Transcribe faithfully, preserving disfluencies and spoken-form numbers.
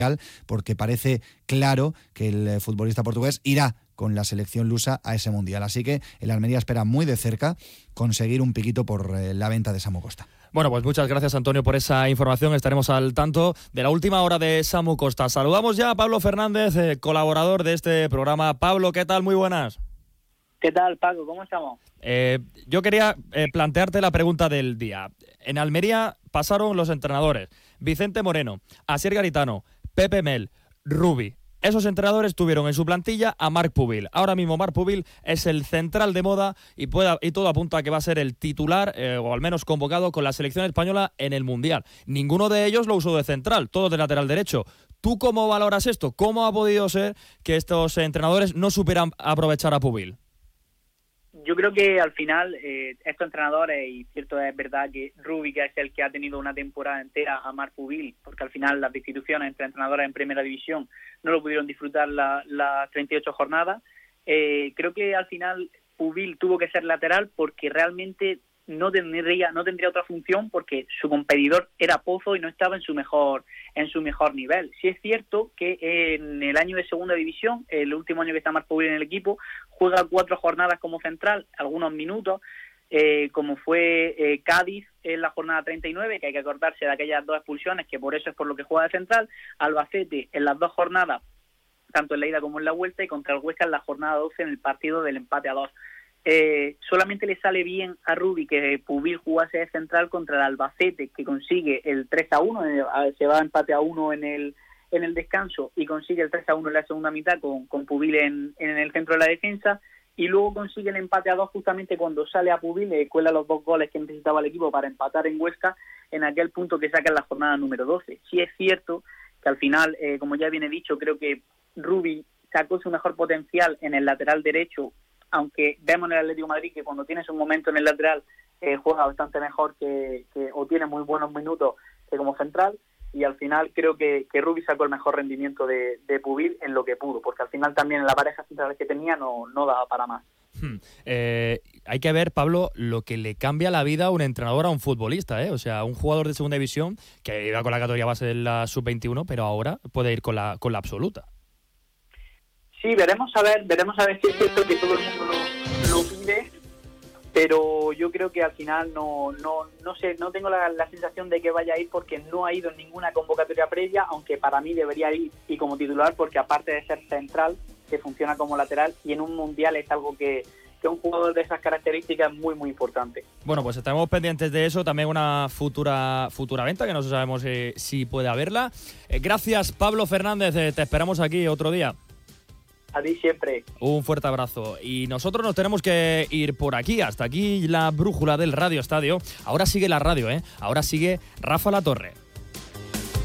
porque parece claro que el futbolista portugués irá con la selección lusa a ese mundial. Así que el Almería espera muy de cerca conseguir un piquito por eh, la venta de Samu Costa. Bueno, pues muchas gracias, Antonio, por esa información. Estaremos al tanto de la última hora de Samu Costa. Saludamos ya a Pablo Fernández, eh, colaborador de este programa. Pablo, ¿qué tal? Muy buenas. ¿Qué tal, Paco? ¿Cómo estamos? Eh, yo quería eh, plantearte la pregunta del día. En Almería pasaron los entrenadores Vicente Moreno, Asier Garitano, Pepe Mel, Rubi. Esos entrenadores tuvieron en su plantilla a Marc Pubil. Ahora mismo Marc Pubil es el central de moda y, pueda, y todo apunta a que va a ser el titular, eh, o al menos convocado con la selección española en el Mundial. Ninguno de ellos lo usó de central, todos de lateral derecho. ¿Tú cómo valoras esto? ¿Cómo ha podido ser que estos entrenadores no supieran aprovechar a Pubil? Yo creo que al final eh, estos entrenadores, y cierto es verdad que Rubi, que es el que ha tenido una temporada entera a Marc Pubil, porque al final las destituciones entre entrenadores en primera división no lo pudieron disfrutar las la treinta y ocho jornadas, eh, creo que al final Pubil tuvo que ser lateral porque realmente no tendría no tendría otra función, porque su competidor era Pozo y no estaba en su mejor en su mejor nivel. Sí es cierto que en el año de segunda división, el último año que está Marc Pubil en el equipo, juega cuatro jornadas como central, algunos minutos, eh, como fue eh, Cádiz en la jornada treinta y nueve, que hay que acordarse de aquellas dos expulsiones, que por eso es por lo que juega de central, Albacete en las dos jornadas, tanto en la ida como en la vuelta, y contra el Huesca en la jornada doce en el partido del empate a dos. Eh, solamente le sale bien a Rubi que Pubil jugase de central contra el Albacete, que consigue el tres a uno, eh, se va a empate a uno en el en el descanso y consigue el tres a uno en la segunda mitad con, con Pubil en, en el centro de la defensa, y luego consigue el empate a dos justamente cuando sale a Pubil, le cuela los dos goles que necesitaba el equipo para empatar en Huesca en aquel punto que saca en la jornada número doce. Sí es cierto que al final, eh, como ya viene dicho, creo que Rubi sacó su mejor potencial en el lateral derecho, aunque vemos en el Atlético de Madrid que cuando tienes un momento en el lateral eh, juega bastante mejor que, que o tiene muy buenos minutos que como central, y al final creo que, que Rubi sacó el mejor rendimiento de, de Pubil en lo que pudo, porque al final también en la pareja central que tenía no, no daba para más. Hmm. Eh, hay que ver, Pablo, lo que le cambia la vida a un entrenador a un futbolista, ¿eh? O sea, un jugador de segunda división que iba con la categoría base de la sub veintiuno, pero ahora puede ir con la, con la absoluta. Sí, veremos a ver, veremos a ver si es cierto que todo el mundo lo, lo pide, pero yo creo que al final no no no sé, no tengo la, la sensación de que vaya a ir, porque no ha ido en ninguna convocatoria previa, aunque para mí debería ir y como titular, porque aparte de ser central, que funciona como lateral, y en un mundial es algo que, que un jugador de esas características es muy muy importante. Bueno, pues estaremos pendientes de eso, también una futura futura venta, que no sabemos eh, si puede haberla. Eh, gracias, Pablo Fernández, eh, te esperamos aquí otro día. A ti siempre. Un fuerte abrazo. Y nosotros nos tenemos que ir por aquí. Hasta aquí la brújula del Radio Estadio. Ahora sigue la radio, ¿eh? Ahora sigue Rafa La Torre.